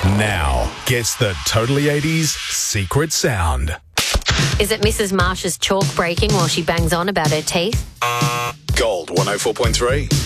Now gets the Totally 80s secret sound. Is it Mrs. Marsh's chalk breaking while she bangs on about her teeth? Gold 104.3.